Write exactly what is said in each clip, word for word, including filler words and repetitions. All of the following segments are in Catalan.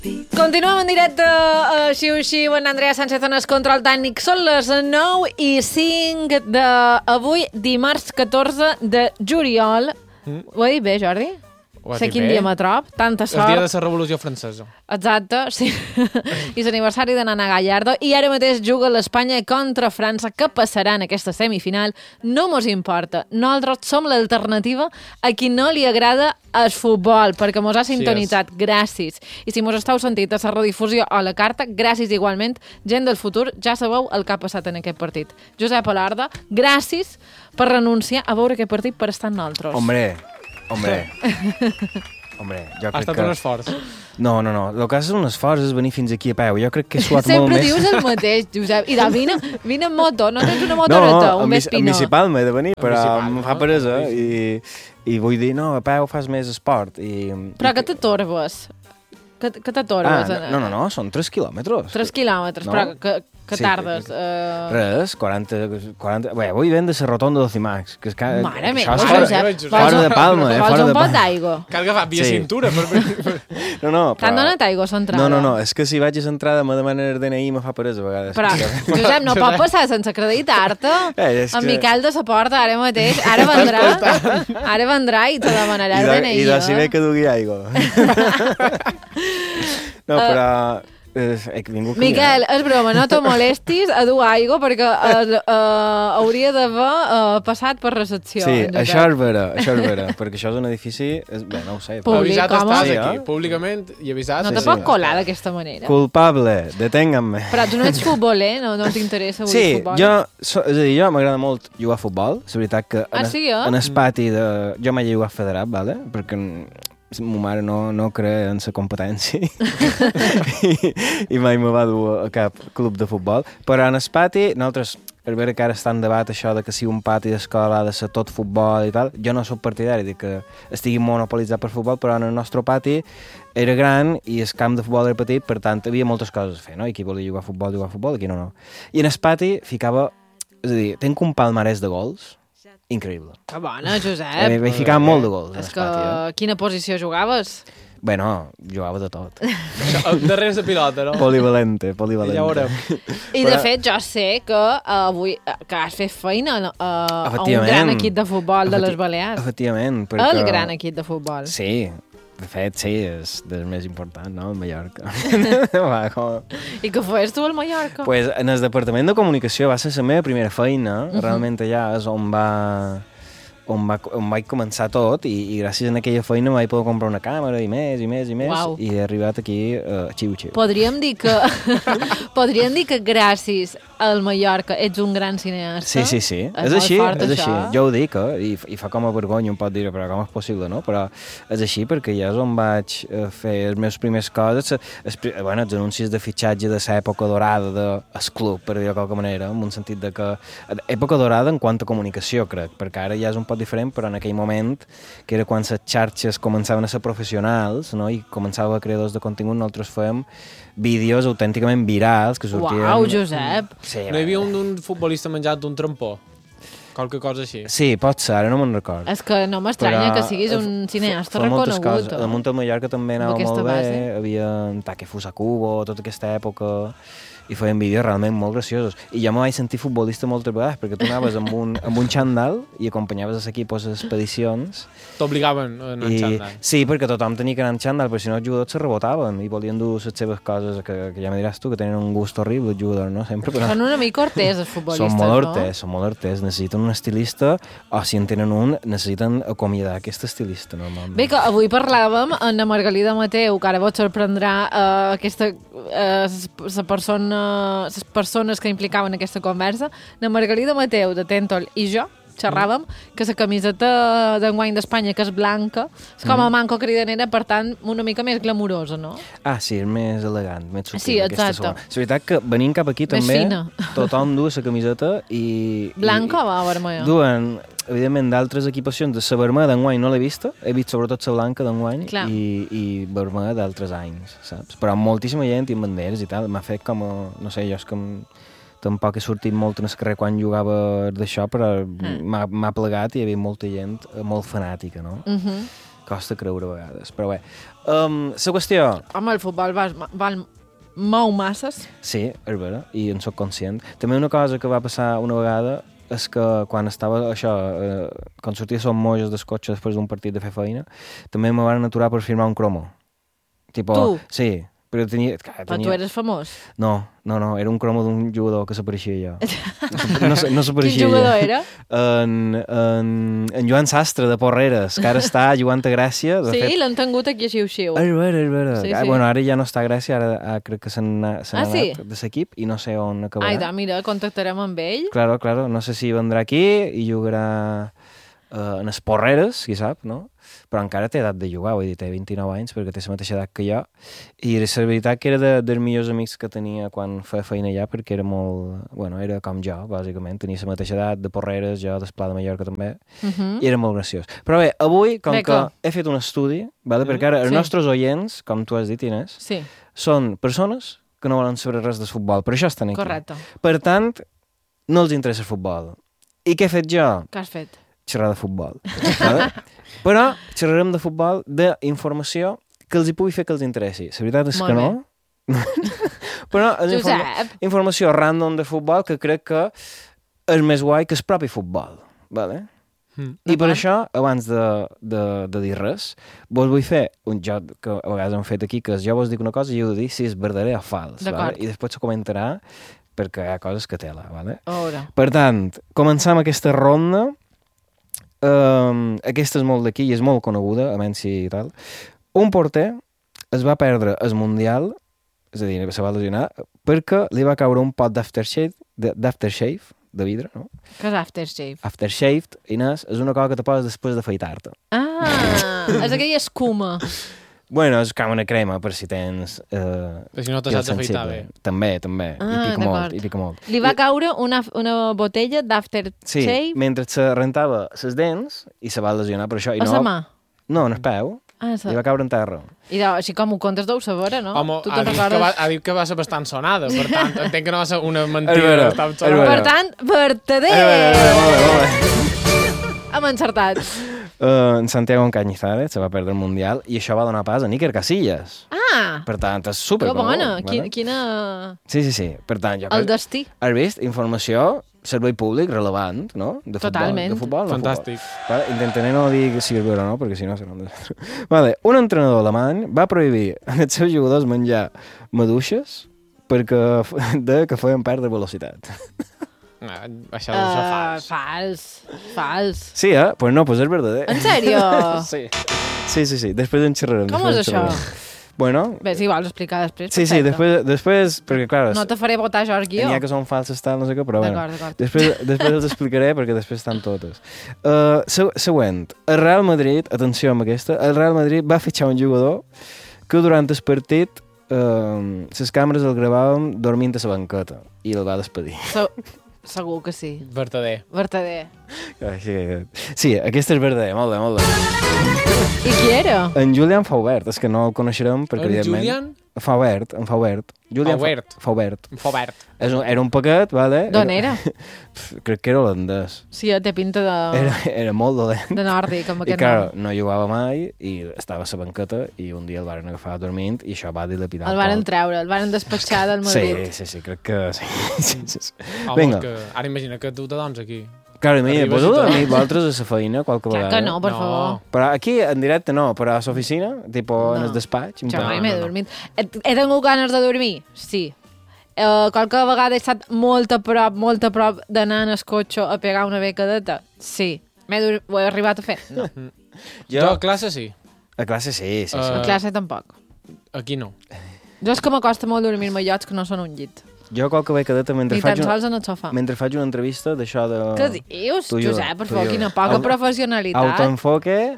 Continuem en directe a Xiu Xiu en Andrea Sánchez en el control tècnic. Són les nou i cinc d'avui, dimarts catorze de juliol. Mm. Ho he dit bé, Jordi? Sé quin dia m'atrop, tanta sort. El dia de la Revolució Francesa. Exacte, sí. I l'aniversari de Nana Gallardo. I ara mateix juga l'Espanya contra França. Què passarà en aquesta semifinal? No mos importa. Nosaltres som l'alternativa a qui no li agrada el futbol, perquè mos ha sintonitzat. Sí, gràcies. I si mos esteu sentint a la redifusió o a la carta, gràcies igualment. Gent del futur, ja sabeu el que ha passat en aquest partit. Josep Alarda, gràcies per renunciar a veure aquest partit per estar en nosaltres. Hombre, hombre, hombre, jo crec que... Ha estat un esforç. No, no, no, el que és un esforç és venir fins aquí a peu. Jo crec que he suat Sempre molt més. Sempre dius el mateix, Josep. I de, vine, vine en moto, no tens una motoreta, no, un Vespino. No, a municipal m'he de venir, però em fa no? peresa i, i vull dir, no, a peu fas més esport. I, però i que t'atorbes. Que, que t'atorbes. Ah, no, no, no, són tres quilòmetres. Tres quilòmetres, no? Però que, que sí, tardes. Que, uh... Res, quaranta... quaranta... Bé, avui ven de la rotonda d'Ocimax. Que és que, Mare que meva, fora, Josep. Fora de Palma, eh? Vols Fora un de pot d'aigua? Cal agafar via sí. cintura. Per... No, no, però... T'han donat aigua a l'entrada? No, no, no, és que si vaig a l'entrada me demanen el D N I i me fa peresa a vegades. Però, Josep, no pot passar sense acreditar-te. Eh, en que... Miquel de la Porta, ara mateix. Ara vendrà, ara vendrà i te demanarà el D N I. I de si ve que dugui aigua. No, però... Eh, ningú Miquel, és broma, no te molestis a dur aigua perquè uh, uh, hauria d'haver uh, passat per recepció. Sí, això és vera, això és vera, perquè això és un edifici... És, bé, no ho sé. Públic, avisat com? estàs Sí, aquí, eh? públicament i avisat. No sí, te pot sí. colar d'aquesta manera. Culpable, detengan-me. Però tu no ets futboler, no, no t'interessa avui sí, el futbol? Sí, jo, so, és a dir, jo m'agrada molt jugar a futbol, és veritat que en, ah, sí, eh? en el pati de... Jo m'he jugat federat, vale? Perquè ma mare no, no cree en la competència I, i mai me va dur a cap club de futbol, però en el pati nosaltres, per veure que ara està en debat això de que si un pati d'escola ha de ser tot futbol i tal, jo no soc partidari de que estigui monopolitzat per futbol, però en el nostre pati era gran i el camp de futbol era petit, per tant havia moltes coses a fer, no? I qui volia jugar a futbol, jugar a futbol, i qui no, no. I en el pati ficava, és a dir, tenc un palmarès de gols increïble. Que bona, Josep. Vaig ficar molt de gols. És que eh? Quina posició jugaves? Bé, no, jugava de tot. Darrere la pilota, no? Polivalente, polivalente. Ja veurem. I de fet jo sé que uh, avui que has fet feina uh, a un gran equip de futbol de les Balears. Efectivament. Perquè... El gran equip de futbol. Sí, de fet, sí, és del més important, no?, el Mallorca. Va, com... I què fes tu al Mallorca? Pues en el departament de comunicació va ser la meva primera feina, uh -huh. realment allà és on va... On, va, on vaig començar tot i, i gràcies a aquella feina vaig poder comprar una càmera i més, i més, i més, Uau. I he arribat aquí a uh, xiu-xiu. Podríem dir que podríem dir que gràcies al Mallorca ets un gran cineasta. Sí, sí, sí. És, és així, és això. així. Jo ho dic, eh? I, i fa com a vergonya, un pot dir, però com és possible, no? Però és així perquè ja és on vaig fer les meves primeres coses, es, bueno, els anuncis de fitxatge de l'època dorada del club, per dir-ho de qualque manera, en un sentit de que... Època dorada en quant a comunicació, crec, perquè ara ja és un pot diferent, però en aquell moment, que era quan les xarxes començaven a ser professionals, no? I començaven a creadors de contingut, nosaltres fèiem vídeos autènticament virals que sortien... Uau, Josep! Sí, no hi havia un, un futbolista menjat d'un trampó? Qualque cosa així. Sí, pot ser, ara no me'n record. És que no m'estranya però, que siguis un cineasta fa, fa reconegut. Coses. A Munt del Mallorca també anava molt base. bé, hi havia en Take Fusakubo, tota aquesta època, i feien vídeos realment molt graciosos. I jo me vaig sentir futbolista moltes vegades, perquè tu anaves amb un, amb un xandall i acompanyaves l'equip a les expedicions. T'obligaven a anar I, en xandall. Sí, perquè tothom tenia que anar en xandall, perquè si no els jugadors se rebotaven i volien dur les seves coses, que, que ja me diràs tu, que tenen un gust horrible els jugadors, no? Sempre, però... Són una mica horters, els futbolistes, són molt horters, no? Són molt horters, necessiten un estilista, o si en tenen un, necessiten acomiadar aquest estilista, normalment. Bé, que avui parlàvem amb la Margalida Mateu, que ara vos sorprendrà uh, aquesta, uh, la persona, les persones que implicaven aquesta conversa. La Margalida Mateu, de Tentol, i jo, xerràvem que la camiseta d'enguany d'Espanya, que és blanca, és com a manco cridanera, per tant, una mica més glamurosa, no? Ah, sí, és més elegant, més subtil. Sí, exacte. És veritat que venint cap aquí més també, fina. Tothom du la camiseta i... Blanca i, o vermella? Duen, evidentment, d'altres equipacions. De la vermella d'enguany no l'he vista, he vist sobretot la blanca d'enguany i, i vermella d'altres anys, saps? Però moltíssima gent i amb banderes i tal, m'ha fet com a... No sé, jo és com... Tampoc he sortit molt en el carrer quan jugava d'això, però mm. m'ha plegat i hi havia molta gent molt fanàtica, no? Mhm. costa creure a vegades, però bé. Um, la qüestió... Home, el futbol val, val mou masses. Sí, és vera, i en sóc conscient. També una cosa que va passar una vegada és que quan estava això, eh, quan sortia som moges del cotxe després d'un partit de fer feina, també me van aturar per firmar un cromo. Tipo, tu? Sí, però tenia... Clar, Però tenia... tu eres famós. No, no, no, era un cromo d'un jugador que s'apareixia jo. No, no, no s'apareixia Quin jugador era? En, en, en Joan Sastre, de Porreres, que ara està jugant a Gràcia. De Sí, fet... l'han tingut aquí a Xiu-Xiu. És vera, és vera. Sí, ah, sí. Bueno, ara ja no està a Gràcia, ara ah, crec que se n'ha Ah, anat sí? de l'equip i no sé on acabarà. Ai, da, mira, contactarem amb ell. Claro, claro, no sé si vendrà aquí i jugarà uh, en les Porreres, qui sap, no? Però encara té edat de jugar, vull dir, té vint-i-nou anys perquè té la mateixa edat que jo, i la veritat que era de, dels millors amics que tenia quan feia feina allà, perquè era molt... Bueno, era com jo, bàsicament, tenia la mateixa edat, de Porreres, jo d'Esplà de Mallorca també, Uh -huh. i era molt graciós. Però bé, avui, com Bé, que com? he fet un estudi, vale? perquè ara els Sí. nostres oients, com tu has dit, Inés, Sí, són persones que no volen saber res de futbol, per això estan aquí. correcte. Per tant, no els interessa el futbol. I què he fet jo? Què has fet? Xerrar de futbol. Vale? Però xerrarem de futbol, d'informació que els hi pugui fer que els interessi. La veritat és Molt que no. Però és informa Josep! informació random de futbol que crec que és més guai que el propi futbol. Vale? Mm. I per D'acord. això, abans de, de, de dir res, vos vull fer un joc que a vegades hem fet aquí, que és jo vos dic una cosa i heu de dir si és verdader o fals. D'acord. Vale? I després se comentarà perquè hi ha coses que tela. Vale? A veure. Per tant, començam aquesta ronda. Um, aquesta és molt d'aquí i és molt coneguda, a Mensi i tal. Un porter es va perdre el Mundial, és a dir, se va lesionar, perquè li va caure un pot d'aftershave, de- d'aftershave, de vidre, no? Què és aftershave? Aftershave, Inés, és una cosa que te poses després d'afaitar-te. Ah, és aquella escuma. Bueno, és com una crema, per si tens... Eh, Per si no te pell saps afaitar sensible. bé. També, també. Ah, I pica molt, d'acord. i pica molt. Li va caure una, una botella Sí, d'aftershave mentre se rentava les dents i se va lesionar per això. I a no, la mà. No, en el peu. Ah, Li sa... va caure en terra. I de, així com ho contes deu saber, no? Home, Tu ha te'n dit, que va, recordes? ha dit que va ser bastant sonada, per tant, entenc que no va ser una És mentida. vera, bastant és sonada. vera. Per tant, vertader! Eh, bé, bé, molt bé, molt bé. Hem encertat. Uh, en Santiago Cañizares se va perdre el Mundial i això va donar pas a Níker Casillas. Ah, Per tant, és super que bona. conegut, Quina, vale? quina... Sí, sí, sí. Per tant, jo El crec... destí. Has vist? Informació, servei públic, relevant, no? De futbol, Totalment. De futbol, no Fantàstic. Futbol. Vale, intentaré no dir si és vera o no, perquè si no serà un desastre. Vale, un entrenador alemany va prohibir als seus jugadors menjar maduixes perquè de que feien perdre velocitat. Ah, això deu ser Uh, fals. fals. Fals. Sí, eh? Pues no, pues és verdader. En sèrio? Sí. Sí, sí, sí. Després en xerrarem. Com després és en això? xerrarem. Bueno, Bé, si vols explicar després. sí, sí, perfecte. després, després perquè clar, No te faré votar jo el guió. n'hi ha que són falses tal, no sé què, però bueno. D'acord, d'acord. Després, després els explicaré perquè després estan totes. Uh, seg següent. El Real Madrid, atenció amb aquesta, el Real Madrid va fitxar un jugador que durant el partit uh, les càmeres el gravaven dormint a la banqueta i el va despedir. Se segur que sí. Vertader. Vertader. Sí, sí, aquesta és verdader, molt bé, molt bé. I qui era? En Julian Faubert, és que no el coneixerem perquè, En evidentment... Julian? Faubert, en Faubert. Julian Faubert. Fa Faubert. Faubert. És un, era un paquet, vale? D'on era? Pf, crec que era holandès. Sí, té pinta de, Era, era molt dolent. de nòrdic, amb I aquest clar, nom. no jugava mai i estava a la banqueta i un dia el varen agafar dormint i això va dilapidar El varen treure, el varen despatxar del Madrid. Sí, sí, sí, crec que sí. sí, sí, sí. Home, Vinga. que ara imagina que tu te dones aquí. Clar, imagina, Arribes poseu i tot. a mi vosaltres a la feina qualque Clar vegada. que no, per No. favor. Però aquí, en directe, no, però a l'oficina, tipo en No. el despatx. un Jo poc. mai no, m'he no. dormit. He, he tingut ganes de dormir? Sí. Uh, qualque vegada he estat molt a prop, molt a prop d'anar en el cotxe a pegar una becadeta? Sí. M'he ho he arribat a fer? No. Jo, a classe sí. A classe sí, sí, sí. Eh, A classe tampoc. Aquí no. Jo és que m'acosta molt dormir-me a llocs que no són un llit. Jo qualque vegada mentre Ni faig, tan una, sols en el sofà. mentre faig una entrevista d'això de... Què dius, Tu i jo, Josep? Per tu i favor, jo. quina poca Auto- professionalitat. Autoenfoque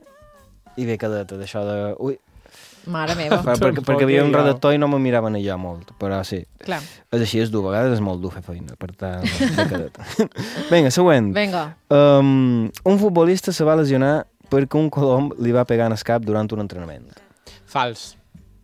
i becadeta, d'això de... Ui, Mare meva. per, perquè, perquè havia un jo. redactor i no me miraven allà molt, però sí. Clar. És així, és dur, a vegades és molt dur fer feina, per tant, becadeta. Vinga, següent. Vinga. Um, un futbolista se va lesionar perquè un colom li va pegar en el cap durant un entrenament. Fals.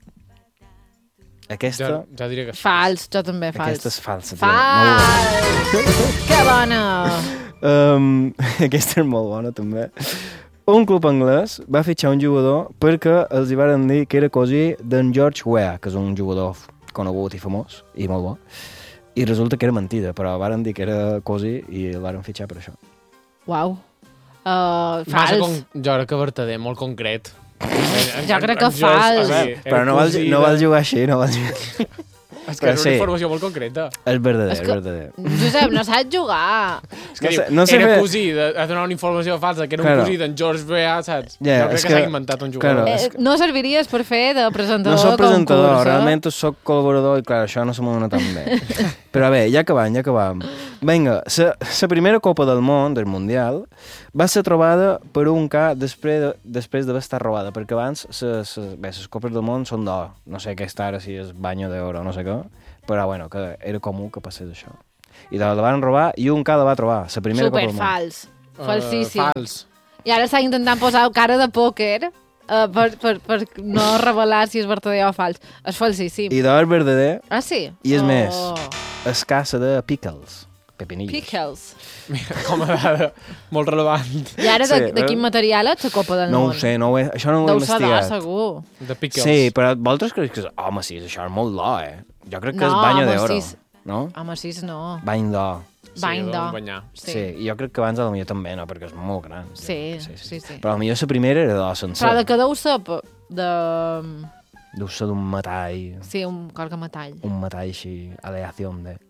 Aquesta... Jo, jo diria que és Fals, jo també fals. Aquesta és falsa. tia. Molt Fals! Que bona! bona. Um, aquesta és molt bona, també. un club anglès va fitxar un jugador perquè els hi van dir que era cosí d'en George Weah, que és un jugador conegut i famós, i molt bo. I resulta que era mentida, però van dir que era cosí i el van fitxar per això. Uau. Uh, Massa fals. con... Jo crec que vertader, molt concret. Jo crec que fals. Però no val, no val jugar així, no val jugar. És que és una sí. informació molt concreta. És verdader, És és que- verdader. Josep, no saps jugar. És que No diu, sé- no sé era fer- cosí, de, de donar una informació falsa, que era Claro. un cosí d'en George Weah, saps? Ja, no crec és que, que- s'ha inventat un jugador. claro. Eh, és que- no serviries per fer de presentador No soc de presentador, concurs, eh? realment soc col·laborador i clar, això no se m'ho dona tan bé. Però bé, ja acabam, ja acabam. Vinga, la primera Copa del Món, del Mundial, va ser trobada per un ca després de, després d'haver estat robada, perquè abans ses, ses, bé, les Copes del Món són d'or. No sé què està ara, si és banyo d'oro o no sé què, però bueno, que era comú que passés això. I la van robar i un ca la va trobar, la primera Copa del Món. Superfals. Eh, Falsíssim. fals. I ara està intentant posar cara de pòquer uh, per, per, per no revelar si és verdader o fals. És falsíssim. I d'or verdader, Ah, sí? I és oh. més. escassa de pickles, pepinillos. Pickles. Mira, com a dada molt relevant. I ara de, Sí, de eh? quin material és la Copa del No Món? ho sé, no ho he, això no ho he Deu ser d'or, investigat. segur. De pickles. Sí, però vosaltres creus que és... Home, sí, això és molt d'or, eh? Jo crec que No, és banyo home, d'oro, sí. no? Home, sí, no. Bany d'or. Sí, Bany ho d'or. vam banyar. Sí. sí, i jo crec que abans a la millor també, no? Perquè és molt gran. Sí, sí, sí. Però a la millor la primera era d'or sencer. Però de que deu ser p- de... Deu ser d'un metall, Sí, un corga metall. un metall així, aleació de...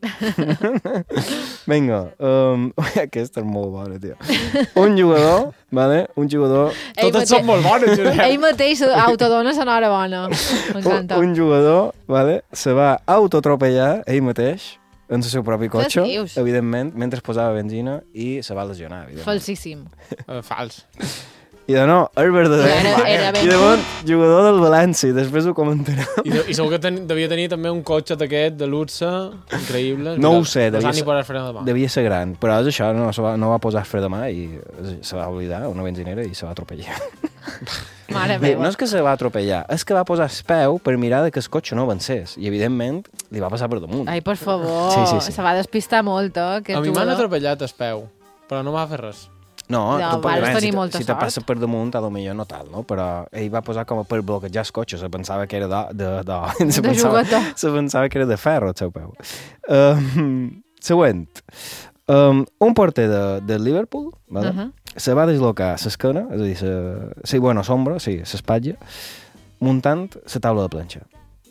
Vinga, um, aquesta és molt bona, tio. Un jugador, vale? Un jugador... Ell Totes mate- són molt bones, Josep. Ell mateix autodona sonora bona. M'encanta. Un, un jugador, vale? Se va autotropellar ell mateix en el seu propi cotxe, dius? evidentment, mentre posava benzina i se va lesionar, evidentment. Falsíssim. Eh, fals. I de no, és verdader. Era- era ben I de bon, jugador del València, després ho comentarem. I, de, i segur que ten, devia tenir també un cotxe d'aquest de luxe, increïble. No Mira, ho sé, no devia sap ni ser- posar fre de mà. Devia ser gran, però és això, no, se va, no va posar fre de mà i se va oblidar, una benzinera, i se va atropellar. Mare Bé, meva. no és que se va atropellar, és que va posar el peu per mirar de que el cotxe no avancés, i evidentment li va passar per damunt. Ai, per favor. Sí, sí, sí. Se va despistar molt, eh, aquest A mi m'han jugador. atropellat el peu, però no m'ha fet res. No, Ja, tu per, vas bé, tenir si, te- molta si te sort. passa per damunt, a lo millor no tal, no? Però ell va posar com a per bloquejar el cotxe, se pensava que era de, de, de, se De pensava, jugador. se pensava que era de ferro el seu peu. Um, següent. Um, un porter de, de Liverpool, vale? Uh -huh. se va deslocar l'esquena, és a dir, se, sí, bueno, sombra, sí, l'espatlla, muntant la taula de planxa.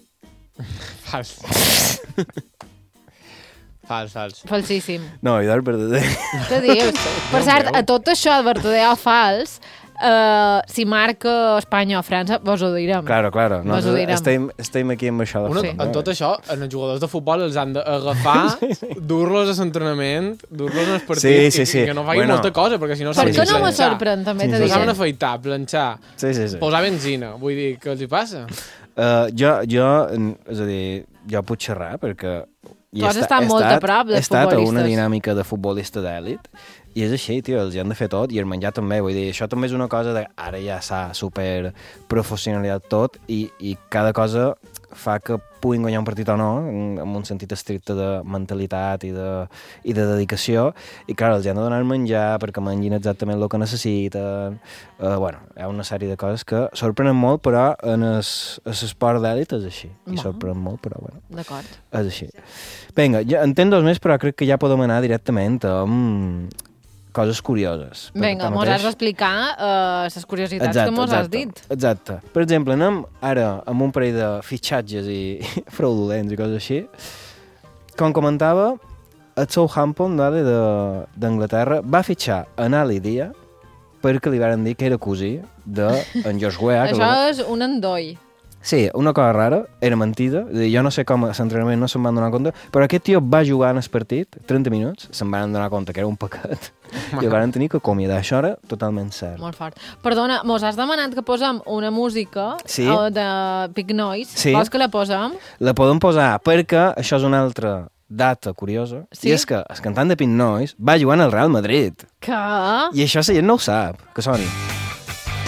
Fals. Fals, fals. Falsíssim. No, i d'or verdader. Què dius? Per Déu cert, meu. a tot això de verdader o fals, uh, si marca Espanya o França, vos ho direm. Claro, claro. Vos ho direm. estem, estem aquí amb això de Una, Sí. En tot això, en els jugadors de futbol els han d'agafar, dur-los a l'entrenament, dur-los als partits, Sí, sí, i, sí. i que no facin Bueno. molta cosa, perquè si no Per saben què sí, no sí. me planxar. sorprèn, també Sí, t'he sí, dit? No saben afaitar, planxar, Sí, sí, sí. posar benzina. Vull dir, què els hi passa? Uh, jo, jo, mm, és a dir, jo puc xerrar perquè Tu has estat molt a prop dels he estat a una futbolistes. dinàmica de futbolista d'èlit i és així, tio, els hi han de fer tot i el menjar també, vull dir, això també és una cosa de ara ja s'ha super professionalitzat tot i, i cada cosa fa que puguin guanyar un partit o no, en, en un sentit estricte de mentalitat i de, i de dedicació, i clar, els hi han de donar menjar perquè mengin exactament el que necessiten. Uh, bueno, hi ha una sèrie de coses que sorprenen molt, però en l'esport d'èlit és així. I Bueno. sorprèn molt, però bueno, D'acord. és així. Vinga, ja, en tenc dos més, però crec que ja podem anar directament amb coses curioses. Perquè Vinga, mos tanmateix- has d'explicar uh, les curiositats que mos has dit. Exacte. Per exemple, anem ara amb un parell de fitxatges i, i fraudulents i coses així. Com comentava, el Southampton vale, de- d'Anglaterra va fitxar en Ali Dia perquè li van dir que era cosí d'en George Weah. que Això la- és un endoi. Sí, una cosa rara, era mentida. És a dir, jo no sé com a l'entrenament no se'n van donar compte, però aquest tio va jugar en el partit, trenta minuts, se'n van donar compte que era un pecat, i el van tenir que acomiadar. Això era totalment cert. Molt fort. Perdona, mos has demanat que posem una música Sí. uh, de Big Noise. Sí. Vols que la posem? La podem posar perquè això és una altra data curiosa, Sí? i és que el cantant de Pink Noise va jugar al Real Madrid. Que... I això la gent no ho sap. Que soni.